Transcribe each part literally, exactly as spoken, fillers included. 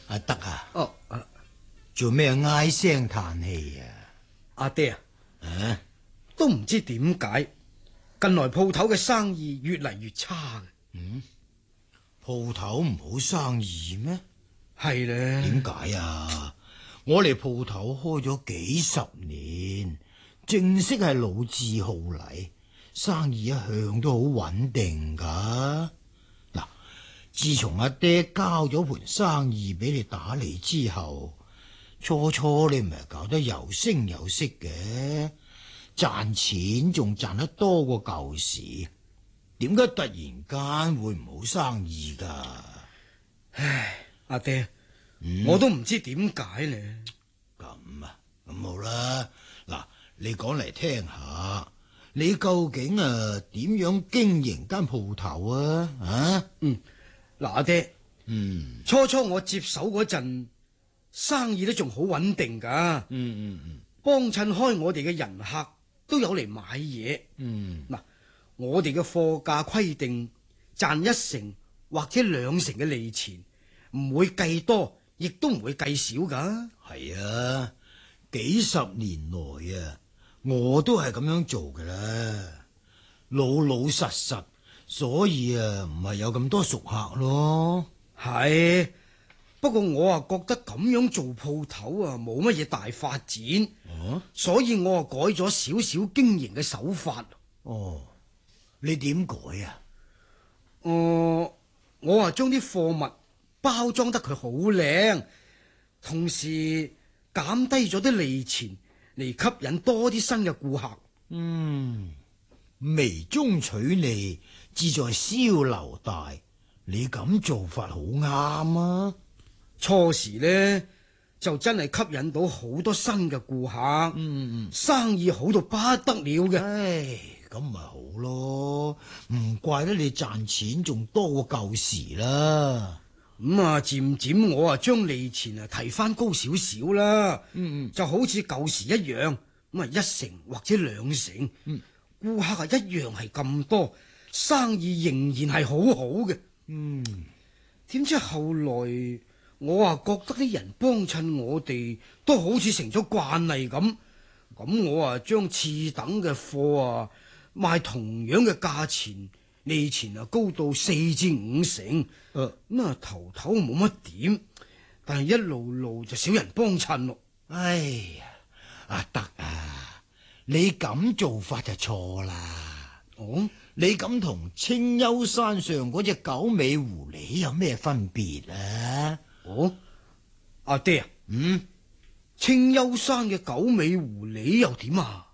阿德啊， 哦，啊、 做咩唉聲嘆氣啊？ 阿爹啊， 啊， 都唔知點解近來鋪頭嘅生意越嚟越差嘅。 嗯，鋪頭唔好生意咩？ 係咧， 點解啊？我哋鋪頭開咗幾十年，正式係老字號嚟，生意一向都好穩定噶。嗱，自從阿爹交咗盤生意俾你打理之後，初初你唔係搞得有聲有色嘅，賺錢仲賺得多過舊時，點解突然間會唔好生意噶？ 唉，阿爹。 嗯、 我都唔知點解咧。 咁啊，咁好啦。嗱，你講嚟聽下，你究竟啊點樣經營間鋪頭啊？啊， 嗯，嗱，阿爹， 嗯， 初初我接手嗰陣，生意都仲好穩定噶。 嗯嗯嗯， 幫襯開我哋嘅人客都有嚟買嘢。 嗯， 嗱，我哋嘅貨價規定賺一成或者兩成嘅利錢，唔會計多。亦都唔會計少噶。 係啊，幾十年來啊，我都係咁樣做噶啦，老老實實，所以啊，唔係有咁多熟客咯。 係，不過我啊覺得咁樣做鋪頭啊冇乜嘢大發展， 哦， 所以我啊改咗少少經營嘅手法。 哦，你點改啊？ 呃，我啊將啲貨物包裝得佢好靚，同時減低咗啲利錢嚟吸引多啲新嘅顧客。 嗯，微中取利，志在銷流大。你咁做法好啱啊！ 初時呢，就真係吸引到好多新嘅顧客， 嗯嗯， 生意好到不得了嘅。 唉，咁咪好咯，唔怪得你賺錢仲多過舊時啦。 咁啊，漸漸我啊將利錢啊提翻高少少啦， 嗯嗯， 就好似舊時一樣，咁啊一成或者兩成， 嗯， 顧客啊一樣係咁多，生意仍然係好好嘅。 嗯， 點知後來我啊覺得啲人幫襯我哋都好似成咗慣例咁，咁我啊將次等嘅貨啊賣同樣嘅價錢，利錢啊高到四至五成。誒，咁啊頭頭冇乜點，但係一路路就少人幫襯咯。 哎呀，阿德啊，你咁做法就錯啦。 哦， 你咁同青丘山上嗰隻九尾狐狸有咩分別啊？ 哦，阿爹啊， 嗯， 青丘山嘅九尾狐狸又點啊？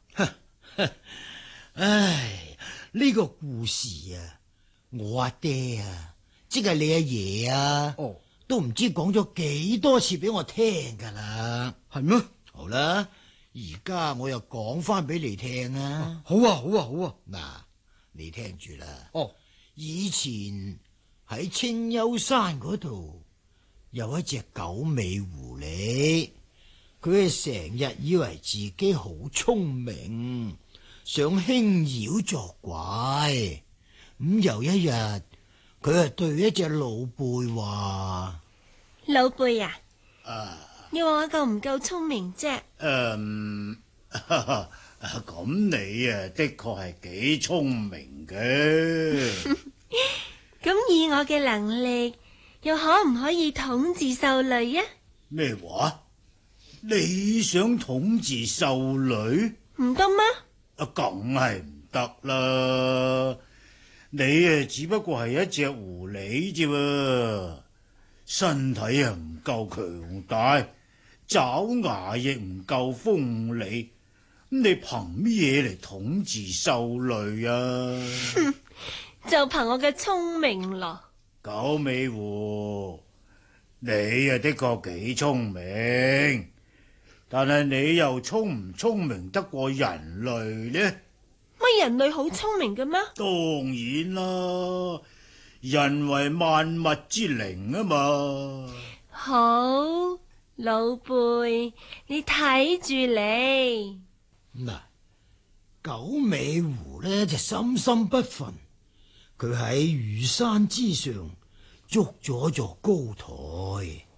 唉，呢個故事啊，我阿爹啊，即係你阿爺啊， 哦， 都唔知講咗幾多次俾我聽噶啦。 係咩？ 好啦，而家我又講翻俾你聽啊。 好啊，好啊，好啊。 嗱，你聽住啦。 哦， 以前喺青丘山嗰度有一隻九尾狐狸，佢係成日以為自己好聰明，想輕妖作怪。咁有一日，佢係對一隻老輩話： 老輩啊， 啊， 你話我夠唔夠聰明啫？ 嗯，咁你啊的確係幾聰明嘅。 咁以我嘅能力，又可唔可以統治獸類啊？ 咩話？你想統治獸類？ 唔得咩？ 啊，梗係唔得啦！你啊，只不過係一隻狐狸啫喎，身體啊唔夠強大，爪牙亦唔夠鋒利，咁你憑咩嘢嚟統治獸類啊？ 就憑我嘅聰明咯。 九尾狐，你啊的確幾聰明，但係你又聰唔聰明得過人類呢？ 乜人類好聰明嘅咩？ 當然啦，人為萬物之靈啊嘛。 好，老輩，你睇住你。 嗱，九尾狐呢就心心不忿，佢喺羽山之上築咗座高台，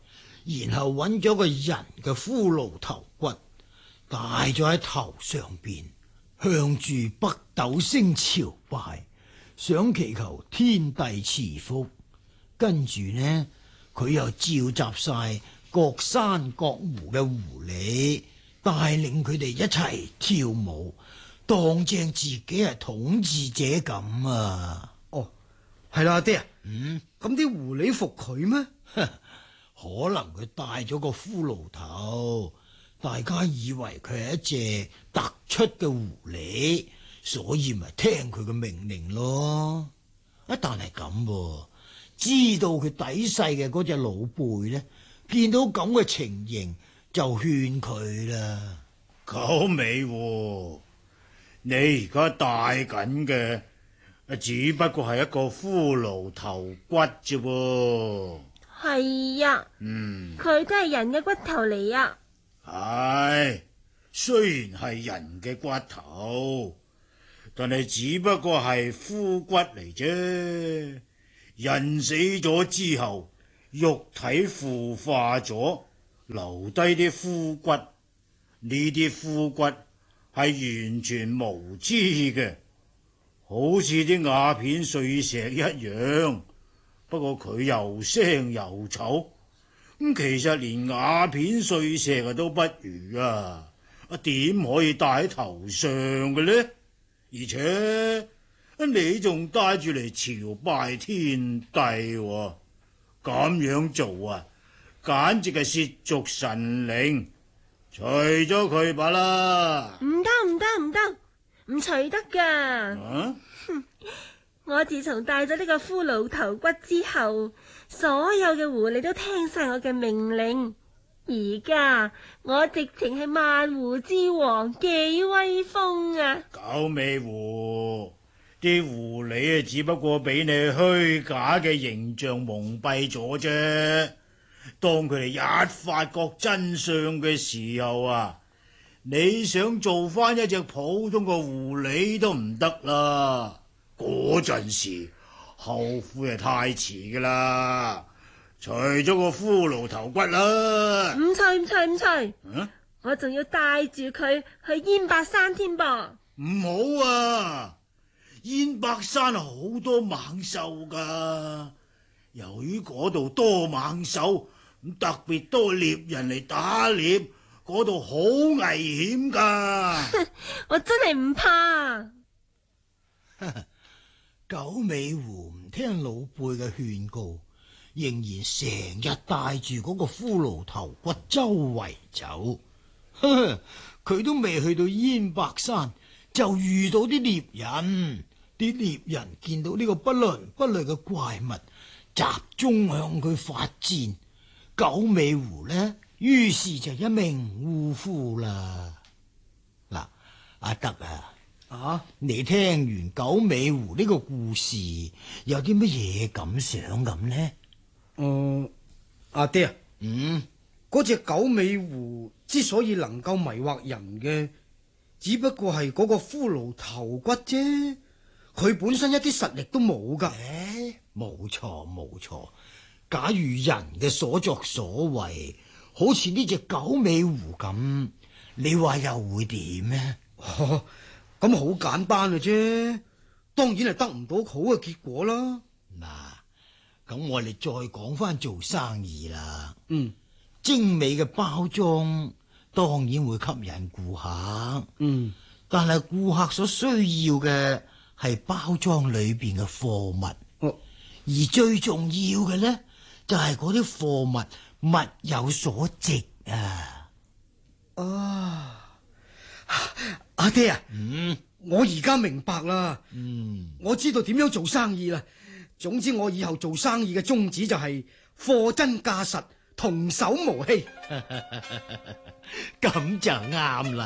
然後揾咗個人嘅骷髏頭骨，戴咗喺頭上邊，向住北斗星朝拜，想祈求天帝賜福。跟住呢，佢又召集晒各山各湖嘅狐狸，帶領佢哋一齊跳舞，當正自己係統治者咁啊！ 哦，係啦，阿爹啊， 嗯， 咁啲狐狸服佢咩？ 可能佢戴咗個骷髏頭，大家以為佢係一隻突出嘅狐狸，所以咪聽佢嘅命令咯。啊，但係咁，知道佢底細嘅嗰隻老輩呢，見到咁嘅情形就勸佢啦。 九尾狐，你而家戴緊嘅，只不過係一個骷髏頭骨啫喎。 係呀， 嗯， 佢都係人嘅骨頭嚟呀。 係，雖然係人嘅骨頭，但係只不過係枯骨嚟啫。人死咗之後，肉體腐化咗，留低啲枯骨。呢啲枯骨係完全無知嘅，好似啲瓦片碎石一樣。不過佢又腥又臭，咁其實連瓦片碎石啊都不如啊！啊，點可以戴喺頭上嘅呢？而且你仲帶住嚟朝拜天帝喎，咁樣做啊，簡直係褻瀆神靈，除咗佢吧啦！ 唔得唔得唔得，唔除得噶。 啊？ 我自從戴咗呢個骷髏頭骨之後，所有嘅狐狸都聽晒我嘅命令。而家我直情係萬狐之王，幾威風啊！ 九尾狐，啲狐狸啊，只不過俾你虛假嘅形象蒙蔽咗啫。當佢哋一發覺真相嘅時候啊，你想做翻一隻普通嘅狐狸都唔得啦。嗰陣時後悔係太遲噶啦，除咗個骷髏頭骨啦。 唔除唔除唔除， 啊， 我仲要帶住佢去燕白山添噃。 唔好啊！燕白山好多猛獸噶，由於嗰度多猛獸，咁特別多獵人嚟打獵，嗰度好危險噶。 我真係唔怕。 九尾狐唔聽老輩嘅勸告，仍然成日帶住嗰個骷髏頭骨周圍走。佢都未去到燕白山，就遇到啲獵人。啲獵人見到呢個不倫不類嘅怪物，集中向佢發戰。九尾狐呢，於是就一命嗚呼啦。嗱，阿德啊！啊！你聽完九尾狐呢個故事，有啲乜嘢感想咁呢？ 嗯，阿爹啊， 嗯， 嗰隻九尾狐之所以能夠迷惑人嘅，只不過係嗰個骷髏頭骨啫，佢本身一啲實力都冇噶。 誒，冇錯冇錯。假如人嘅所作所為好似呢隻九尾狐咁，你話又會點呢？ 哦，咁好簡單嘅啫，當然係得唔到好嘅結果啦。 嗱，咁我哋再講翻做生意啦。 嗯， 精美嘅包裝當然會吸引顧客。 嗯， 但係顧客所需要嘅係包裝裏邊嘅貨物。 哦， 而最重要嘅呢，就係嗰啲貨物物有所值啊！ 啊！阿爹啊， 嗯， 我而家明白啦， 嗯， 我知道點樣做生意啦。總之我以後做生意嘅宗旨就係貨真價實，童叟無欺。 咁就啱啦。